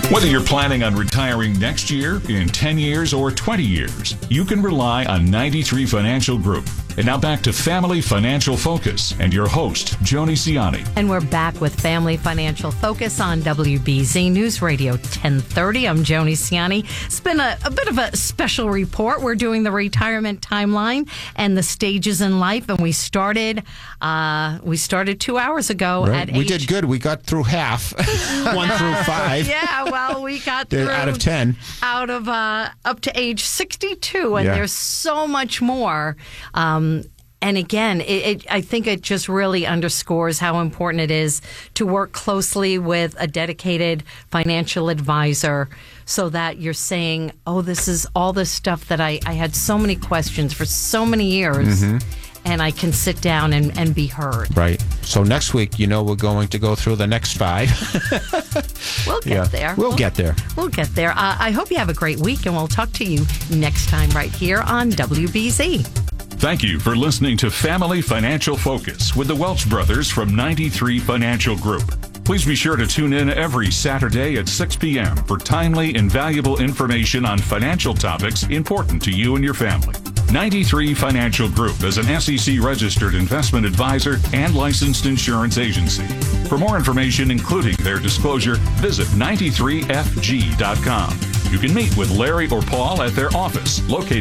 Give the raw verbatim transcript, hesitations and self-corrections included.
Whether you're planning on retiring next year, in ten years, or twenty years, you can rely on ninety-three Financial Group. And now back to Family Financial Focus and your host, Joni Ciani. And we're back with Family Financial Focus on W B Z News Radio ten thirty. I'm Joni Ciani. It's been a, a bit of a special report. We're doing the retirement timeline and the stages in life, and we started uh, we started two hours ago Right. at We age... did good. We got through half, one through five. Yeah, well, we got They're through out of ten. out of uh, up to age sixty-two, and Yeah. there's so much more. Um, and again, it, it, I think it just really underscores how important it is to work closely with a dedicated financial advisor so that you're saying, oh, this is all this stuff that I, I had so many questions for so many years, Mm-hmm. and I can sit down and, and be heard. Right. So next week, you know, we're going to go through the next five. We'll get Yeah. there. We'll get there. We'll get there. Uh, I hope you have a great week, and we'll talk to you next time right here on W B Z. Thank you for listening to Family Financial Focus with the Welch Brothers from ninety-three Financial Group. Please be sure to tune in every Saturday at six p.m. for timely and valuable information on financial topics important to you and your family. ninety-three Financial Group is an S E C-registered investment advisor and licensed insurance agency. For more information, including their disclosure, visit ninety-three F G dot com. You can meet with Larry or Paul at their office, located